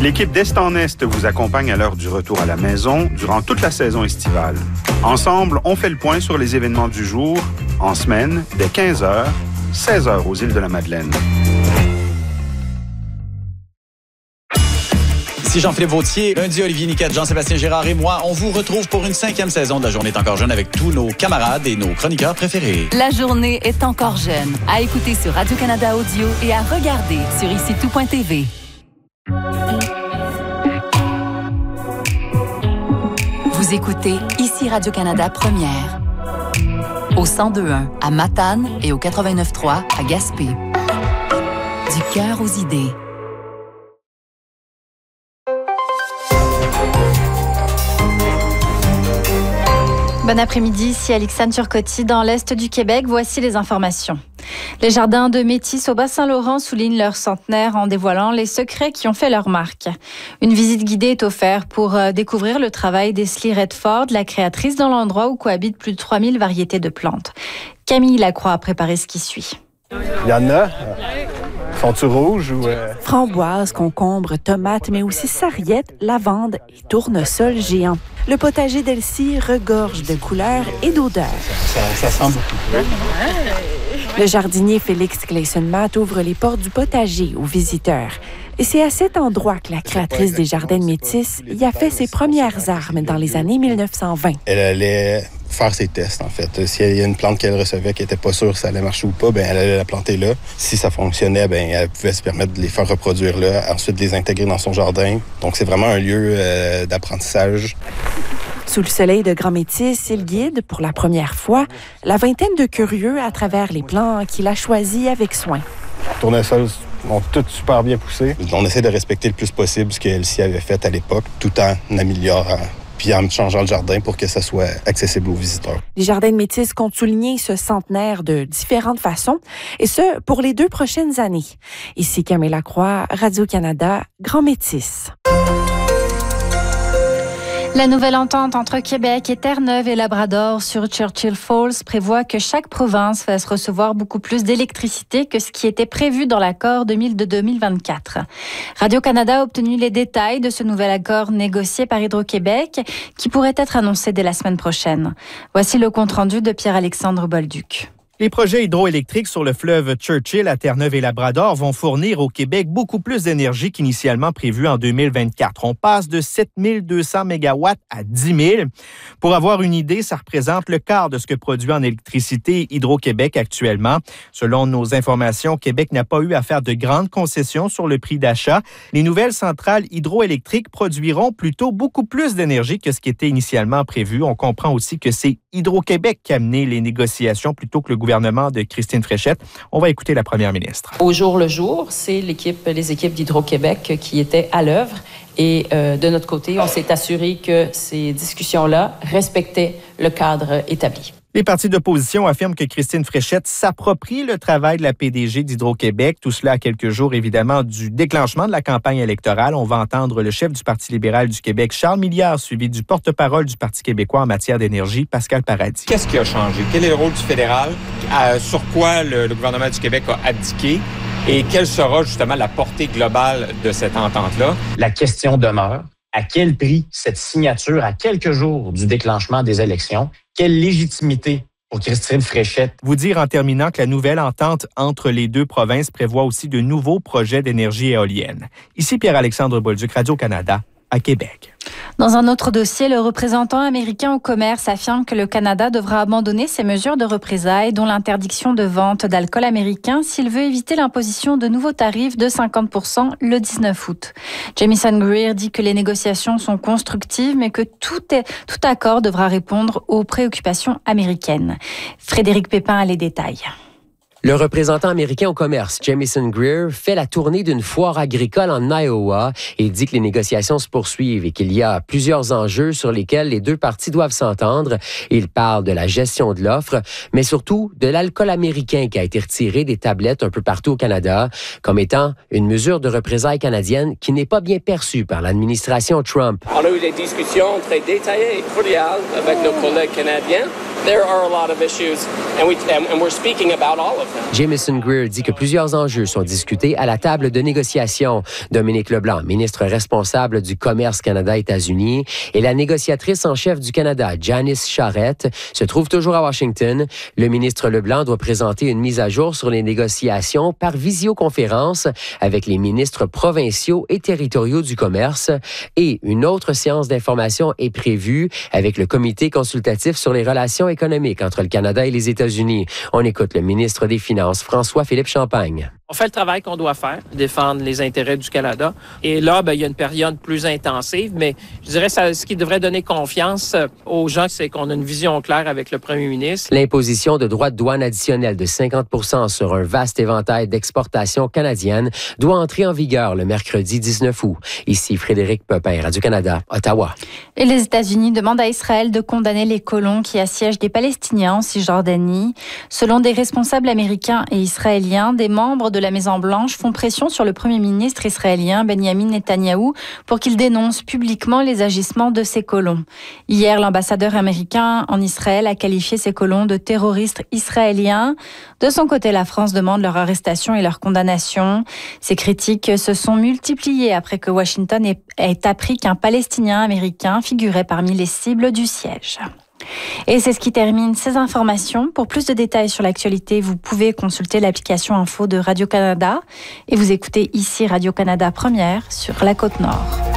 L'équipe d'Est en Est vous accompagne à l'heure du retour à la maison durant toute la saison estivale. Ensemble, on fait le point sur les événements du jour, en semaine, dès 15h, 16h aux îles de la Madeleine. Ici Jean-Philippe Vautier, lundi Olivier Niquette, Jean-Sébastien Girard et moi, on vous retrouve pour une 5e saison de La Journée est encore jeune avec tous nos camarades et nos chroniqueurs préférés. La Journée est encore jeune. À écouter sur Radio-Canada Audio et à regarder sur IciTout.tv. Vous écoutez Ici Radio-Canada Première. Au 102.1 à Matane et au 89.3 à Gaspé. Du cœur aux idées. Bon après-midi, ici Alexandre Turcotte dans l'Est du Québec. Voici les informations. Les jardins de Métis au Bas-Saint-Laurent soulignent leur centenaire en dévoilant les secrets qui ont fait leur marque. Une visite guidée est offerte pour découvrir le travail d'Esli Redford, la créatrice dans l'endroit où cohabitent plus de 3000 variétés de plantes. Camille Lacroix a préparé ce qui suit. Il y en a. Sont-ils rouges ou... Framboises, concombres, tomates, mais aussi sarriette, lavande et tournesol géant. Le potager d'Elsie regorge de couleurs et d'odeurs. Ça sent beaucoup. Le jardinier Félix Clayson-Matt ouvre les portes du potager aux visiteurs. Et c'est à cet endroit que la créatrice des Jardins de Métis y a fait ses premières armes dans les années 1920. Elle allait faire ses tests, en fait. S'il y a une plante qu'elle recevait qui n'était pas sûre si ça allait marcher ou pas, ben elle allait la planter là. Si ça fonctionnait, ben elle pouvait se permettre de les faire reproduire là, ensuite de les intégrer dans son jardin. Donc, c'est vraiment un lieu d'apprentissage. Sous le soleil de Grand Métis, il guide, pour la première fois, la vingtaine de curieux à travers les plants qu'il a choisis avec soin. Tournesols ont toutes super bien poussé. On essaie de respecter le plus possible ce qu'elle s'y avait fait à l'époque, tout en améliorant puis en changeant le jardin pour que ça soit accessible aux visiteurs. Les Jardins de Métis comptent souligner ce centenaire de différentes façons, et ce, pour les 2 prochaines années. Ici Camille Lacroix, Radio-Canada, Grand Métis. La nouvelle entente entre Québec et Terre-Neuve et Labrador sur Churchill Falls prévoit que chaque province fasse recevoir beaucoup plus d'électricité que ce qui était prévu dans l'accord de 2024. Radio-Canada a obtenu les détails de ce nouvel accord négocié par Hydro-Québec qui pourrait être annoncé dès la semaine prochaine. Voici le compte-rendu de Pierre-Alexandre Bolduc. Les projets hydroélectriques sur le fleuve Churchill à Terre-Neuve et Labrador vont fournir au Québec beaucoup plus d'énergie qu'initialement prévu en 2024. On passe de 7 200 mégawatts à 10 000. Pour avoir une idée, ça représente le quart de ce que produit en électricité Hydro-Québec actuellement. Selon nos informations, Québec n'a pas eu à faire de grandes concessions sur le prix d'achat. Les nouvelles centrales hydroélectriques produiront plutôt beaucoup plus d'énergie que ce qui était initialement prévu. On comprend aussi que c'est Hydro-Québec qui a mené les négociations plutôt que le gouvernement de Christine Fréchette. On va écouter la première ministre. Au jour le jour, c'est les équipes d'Hydro-Québec qui étaient à l'œuvre. Et de notre côté, on s'est assuré que ces discussions-là respectaient le cadre établi. Les partis d'opposition affirment que Christine Fréchette s'approprie le travail de la PDG d'Hydro-Québec. Tout cela à quelques jours, évidemment, du déclenchement de la campagne électorale. On va entendre le chef du Parti libéral du Québec, Charles Milliard, suivi du porte-parole du Parti québécois en matière d'énergie, Pascal Paradis. Qu'est-ce qui a changé? Quel est le rôle du fédéral? Sur quoi le gouvernement du Québec a abdiqué? Et quelle sera justement la portée globale de cette entente-là? La question demeure. À quel prix cette signature à quelques jours du déclenchement des élections? Quelle légitimité pour Christine Fréchette? Vous dire en terminant que la nouvelle entente entre les 2 provinces prévoit aussi de nouveaux projets d'énergie éolienne. Ici Pierre-Alexandre Bolduc, Radio-Canada, à Québec. Dans un autre dossier, le représentant américain au commerce affirme que le Canada devra abandonner ses mesures de représailles, dont l'interdiction de vente d'alcool américain, s'il veut éviter l'imposition de nouveaux tarifs de 50% le 19 août. Jamieson Greer dit que les négociations sont constructives, mais que tout accord devra répondre aux préoccupations américaines. Frédéric Pépin a les détails. Le représentant américain au commerce, Jamieson Greer, fait la tournée d'une foire agricole en Iowa et dit que les négociations se poursuivent et qu'il y a plusieurs enjeux sur lesquels les 2 parties doivent s'entendre. Il parle de la gestion de l'offre, mais surtout de l'alcool américain qui a été retiré des tablettes un peu partout au Canada, comme étant une mesure de représailles canadienne qui n'est pas bien perçue par l'administration Trump. On a eu des discussions très détaillées et cordiales avec nos collègues canadiens. there are a lot of issues, and we're speaking about all of them. Jamieson Greer dit que plusieurs enjeux sont discutés à la table de négociation. Dominique Leblanc, ministre responsable du commerce Canada-États-Unis, et la négociatrice en chef du Canada, Janice Charette, se trouvent toujours à Washington. Le ministre Leblanc doit présenter une mise à jour sur les négociations par visioconférence avec les ministres provinciaux et territoriaux du commerce. Et une autre séance d'information est prévue avec le comité consultatif sur les relations économiques entre le Canada et les États-Unis. On écoute le ministre des Finances, François-Philippe Champagne. On fait le travail qu'on doit faire, défendre les intérêts du Canada. Et là, il y a une période plus intensive, mais je dirais ce qui devrait donner confiance aux gens, c'est qu'on a une vision claire avec le premier ministre. L'imposition de droits de douane additionnels de 50 % sur un vaste éventail d'exportations canadiennes doit entrer en vigueur le mercredi 19 août. Ici Frédéric Pepin, Radio-Canada, Ottawa. Et les États-Unis demandent à Israël de condamner les colons qui assiègent des Palestiniens en Cisjordanie. Selon des responsables américains et israéliens, des membres de la Maison-Blanche font pression sur le premier ministre israélien Benjamin Netanyahou pour qu'il dénonce publiquement les agissements de ces colons. Hier, l'ambassadeur américain en Israël a qualifié ces colons de terroristes israéliens. De son côté, la France demande leur arrestation et leur condamnation. Ces critiques se sont multipliées après que Washington ait appris qu'un Palestinien américain figurait parmi les cibles du siège. Et c'est ce qui termine ces informations. Pour plus de détails sur l'actualité, vous pouvez consulter l'application Info de Radio-Canada et vous écoutez ici Radio-Canada Première sur la Côte-Nord.